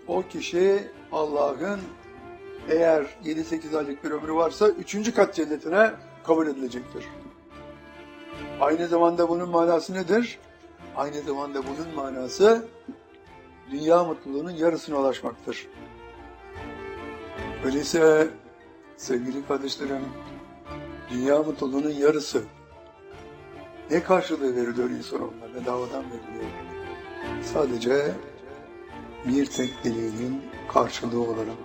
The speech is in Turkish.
o kişi Allah'ın eğer 7-8 aylık bir ömrü varsa 3. kat cennetine kabul edilecektir. Aynı zamanda bunun manası nedir? Aynı zamanda bunun manası dünya mutluluğunun yarısına ulaşmaktır. Öyleyse sevgili kardeşlerim, dünya mutluluğunun yarısı ne karşılığı veriliyor insanoğluna? Bedavadan veriliyor. Sadece bir tek dileğinin karşılığı olarak